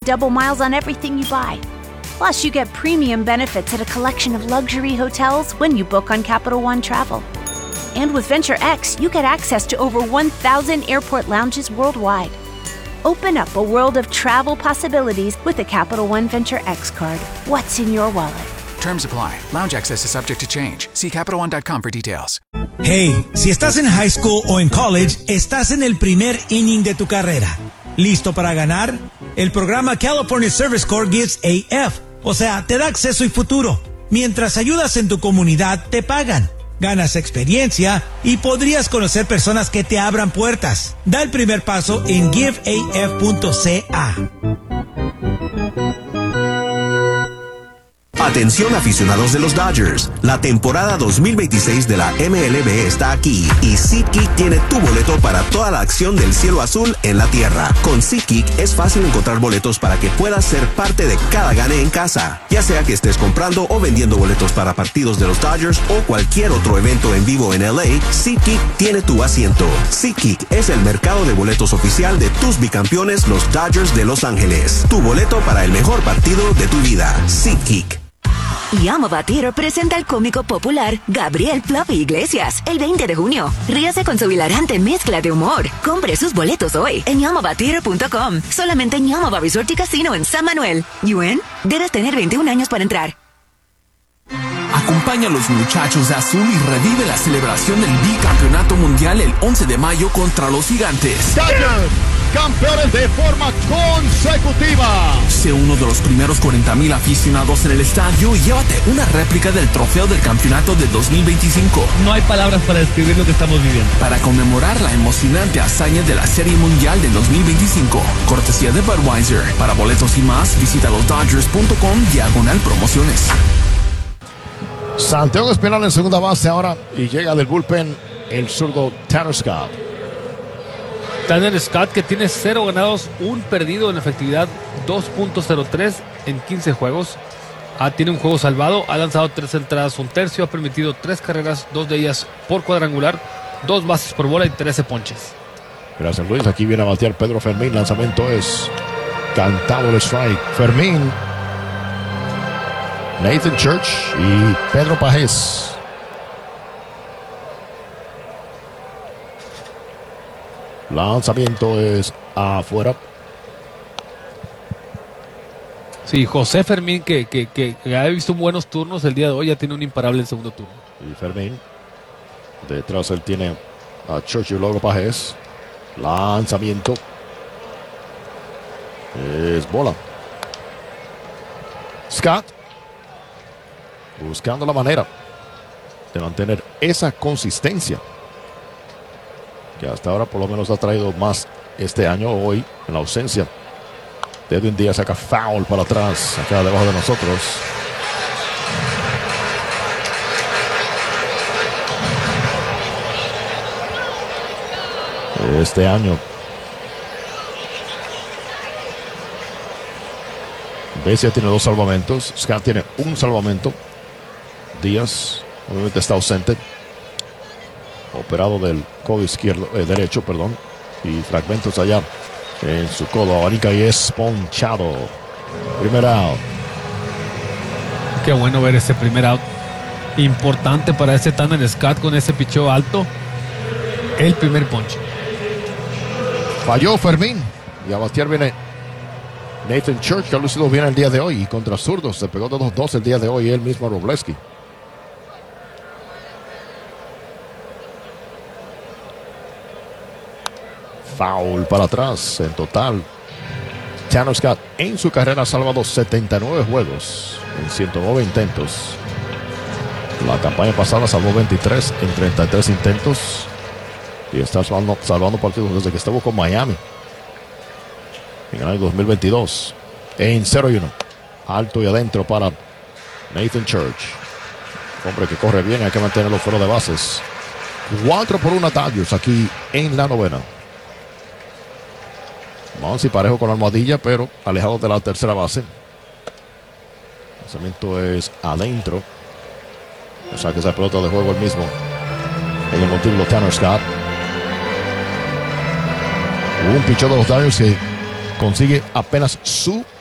double miles on everything you buy. Plus, you get premium benefits at a collection of luxury hotels when you book on Capital One Travel. And with Venture X, you get access to over 1,000 airport lounges worldwide. Open up a world of travel possibilities with the Capital One Venture X card. What's in your wallet? Terms apply. Lounge access is subject to change. See CapitalOne.com for details. Hey, si estás en high school o en college, estás en el primer inning de tu carrera. ¿Listo para ganar? El programa California Service Corps gives AF, o sea, te da acceso y futuro. Mientras ayudas en tu comunidad, te pagan. Ganas experiencia y podrías conocer personas que te abran puertas. Da el primer paso en giveaf.ca. Atención aficionados de los Dodgers, la temporada 2026 de la MLB está aquí y SeatGeek tiene tu boleto para toda la acción del cielo azul en la tierra. Con SeatGeek es fácil encontrar boletos para que puedas ser parte de cada gane en casa, ya sea que estés comprando o vendiendo boletos para partidos de los Dodgers o cualquier otro evento en vivo en LA. SeatGeek tiene tu asiento. SeatGeek es el mercado de boletos oficial de tus bicampeones, los Dodgers de Los Ángeles. Tu boleto para el mejor partido de tu vida. SeatGeek. Yamava Theater presenta al cómico popular Gabriel Fluffy Iglesias el 20 de junio. Ríase con su hilarante mezcla de humor. Compre sus boletos hoy en YamavaTheater.com. Solamente en Yamava Resort y Casino en San Manuel. ¿Yuen? Debes tener 21 años para entrar. Acompaña a los muchachos de azul y revive la celebración del bicampeonato mundial el 11 de mayo contra los Gigantes. Dodgers, campeones de forma consecutiva. Sé uno de los primeros 40,000 aficionados en el estadio y llévate una réplica del trofeo del campeonato del 2025. No hay palabras para describir lo que estamos viviendo. Para conmemorar la emocionante hazaña de la Serie Mundial del 2025. Cortesía de Budweiser. Para boletos y más, visita losdodgers.com/promociones. Santiago Espinal en segunda base ahora y llega del bullpen el zurdo Tanner Scott. Tanner Scott, que tiene 0 ganados, 1 perdido en efectividad, 2.03 en 15 juegos. Tiene un juego salvado, ha lanzado 3 entradas, 1 tercio, ha permitido 3 carreras, 2 de ellas por cuadrangular, 2 bases por bola y 13 ponches. Gracias, Luis. Aquí viene a batear Pedro Fermín. Lanzamiento es cantado el strike. Fermín, Nathan Church y Pedro Pajés. Lanzamiento es afuera. Sí, José Fermín, que ha visto buenos turnos el día de hoy, ya tiene un imparable en segundo turno. Y Fermín, detrás él tiene a Church y luego Pajés. Lanzamiento es bola. Scott buscando la manera de mantener esa consistencia que hasta ahora por lo menos ha traído más este año. Hoy, en la ausencia de Edwin Díaz, saca foul para atrás, acá debajo de nosotros. Este año Bessia tiene 2 salvamentos, Scott tiene 1 salvamento. Díaz obviamente está ausente, operado del codo izquierdo, derecho, perdón, y fragmentos allá en su codo. Abanica y es ponchado. Primer out. Qué bueno ver ese primer out. Importante para ese Tanner Scott con ese picheo alto. El primer ponche. Falló Fermín. Y a batear viene Nathan Church, que ha lucido bien el día de hoy. Y contra zurdos se pegó de 2-2 el día de hoy él mismo a Robleski. Foul para atrás. En total, Tanner Scott en su carrera ha salvado 79 juegos en 109 intentos. La campaña pasada salvó 23 en 33 intentos. Y está salvando partidos desde que estuvo con Miami en el año 2022. En 0-1. Alto y adentro para Nathan Church. Hombre que corre bien, hay que mantenerlo fuera de bases. 4-1 Dodgers aquí en la novena. Monsi parejo con la almohadilla, pero alejado de la tercera base. El lanzamiento es adentro. O sea que esa pelota de juego el mismo en el montículo Tanner Scott. Un pichón de los Dodgers que consigue apenas su